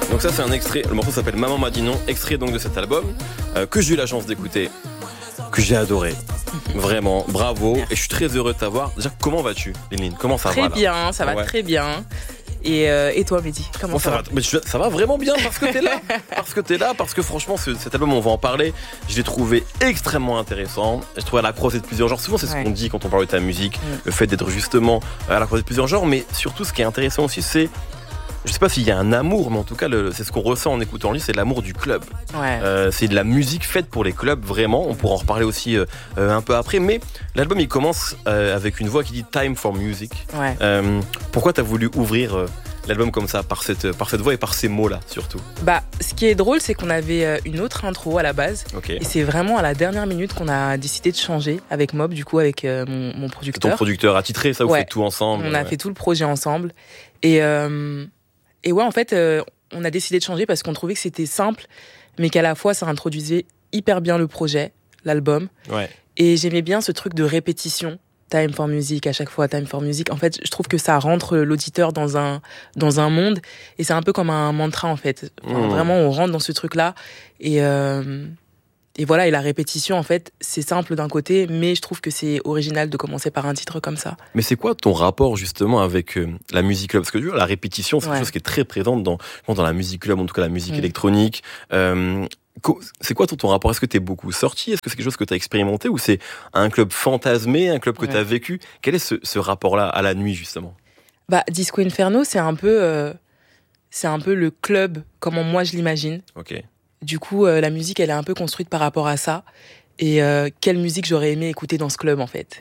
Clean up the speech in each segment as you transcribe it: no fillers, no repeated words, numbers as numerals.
Donc ça c'est un extrait, le morceau s'appelle Maman m'a dit non, extrait donc de cet album que j'ai eu la chance d'écouter, que j'ai adoré. Vraiment, bravo. Merci. Et je suis très heureux de t'avoir. Déjà, comment vas-tu, Lynn? Comment ça va? Très bien, ça va très bien. Et toi, Mehdi, comment ça va? Ça va vraiment bien parce que t'es là. Parce que franchement, cet album, on va en parler. Je l'ai trouvé extrêmement intéressant. Je trouvais à la croisée de plusieurs genres. Souvent, c'est ce qu'on dit quand on parle de ta musique, le fait d'être justement à la croisée de plusieurs genres. Mais surtout, ce qui est intéressant aussi, c'est, je sais pas s'il y a un amour, mais en tout cas, c'est ce qu'on ressent en écoutant lui, c'est de l'amour du club. C'est de la musique faite pour les clubs, vraiment. On pourra en reparler aussi un peu après. Mais l'album, il commence avec une voix qui dit Time for Music. Pourquoi t'as voulu ouvrir l'album comme ça, par cette voix et par ces mots-là, surtout? Ce qui est drôle, c'est qu'on avait une autre intro à la base. Et c'est vraiment à la dernière minute qu'on a décidé de changer avec Mob, du coup, avec mon producteur. C'est ton producteur attitré, ça, vous faites tout ensemble? On a fait tout le projet ensemble. Et ouais, en fait, on a décidé de changer parce qu'on trouvait que c'était simple, mais qu'à la fois, ça introduisait hyper bien le projet, l'album. Et j'aimais bien ce truc de répétition. Time for Music, à chaque fois, Time for Music. En fait, je trouve que ça rentre l'auditeur dans un monde. Et c'est un peu comme un mantra, en fait. Vraiment, on rentre dans ce truc-là. Et voilà, et la répétition, en fait, c'est simple d'un côté, mais je trouve que c'est original de commencer par un titre comme ça. Mais c'est quoi ton rapport, justement, avec la musique club? Parce que la répétition, c'est quelque chose qui est très présente dans la musique club, en tout cas la musique électronique. C'est quoi ton rapport? Est-ce que t'es beaucoup sorti? Est-ce que c'est quelque chose que t'as expérimenté? Ou c'est un club fantasmé, un club que t'as vécu? Quel est ce rapport-là à la nuit, justement? Disco Inferno, c'est un peu le club, comment moi je l'imagine. Du coup, la musique, elle est un peu construite par rapport à ça. Et quelle musique j'aurais aimé écouter dans ce club, en fait.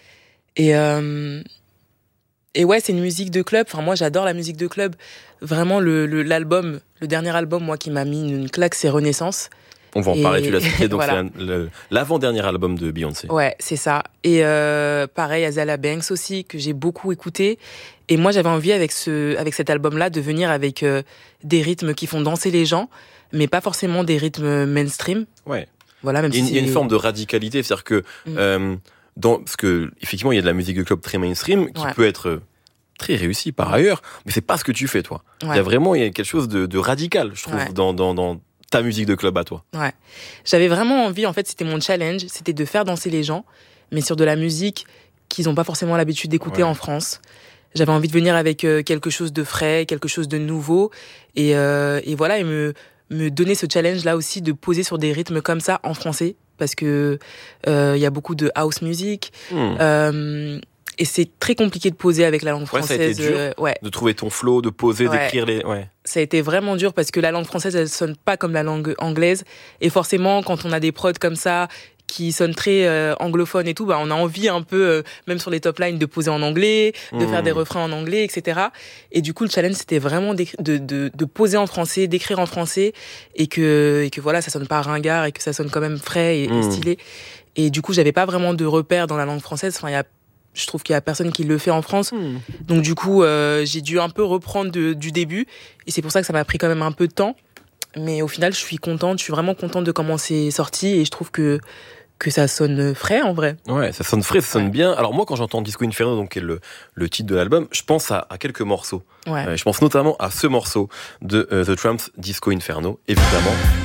Et ouais, c'est une musique de club. Enfin, moi, j'adore la musique de club. Vraiment, l'album, le dernier album, moi, qui m'a mis une claque, c'est Renaissance. On va en parler, tu l'as cité, donc voilà. C'est l'avant-dernier album de Beyoncé. Ouais, c'est ça. Et pareil, Azealia Banks aussi, que j'ai beaucoup écouté. Et moi, j'avais envie, avec cet album-là, de venir avec des rythmes qui font danser les gens, mais pas forcément des rythmes mainstream. Voilà, même il y a une forme de radicalité, c'est-à-dire que parce que effectivement, il y a de la musique de club très mainstream qui peut être très réussie par ailleurs, mais c'est pas ce que tu fais, toi. Il y a quelque chose de radical, je trouve, dans ta musique de club à toi. J'avais vraiment envie, en fait, c'était mon challenge, c'était de faire danser les gens, mais sur de la musique qu'ils n'ont pas forcément l'habitude d'écouter en France. J'avais envie de venir avec quelque chose de frais, quelque chose de nouveau, et voilà, et me donner ce challenge-là aussi de poser sur des rythmes comme ça en français, parce que y a beaucoup de house music, et c'est très compliqué de poser avec la langue française. Ça a été dur de trouver ton flow, de poser, d'écrire les... Ça a été vraiment dur parce que la langue française, elle sonne pas comme la langue anglaise, et forcément, quand on a des prods comme ça, qui sonnent très anglophones et tout, on a envie un peu, même sur les top lines, de poser en anglais, de faire des refrains en anglais, etc. Et du coup, le challenge, c'était vraiment de poser en français, d'écrire en français, et que voilà, ça sonne pas ringard, et que ça sonne quand même frais et stylé. Et du coup, j'avais pas vraiment de repères dans la langue française. Enfin, je trouve qu'il y a personne qui le fait en France. Donc du coup, j'ai dû un peu reprendre du début, et c'est pour ça que ça m'a pris quand même un peu de temps. Mais au final, je suis vraiment contente de comment c'est sorti, et je trouve que ça sonne frais, en vrai. Ouais, ça sonne frais, ça sonne bien. Alors moi, quand j'entends Disco Inferno, donc qui est le titre de l'album, je pense à quelques morceaux. Je pense notamment à ce morceau de The Tramps, Disco Inferno, évidemment.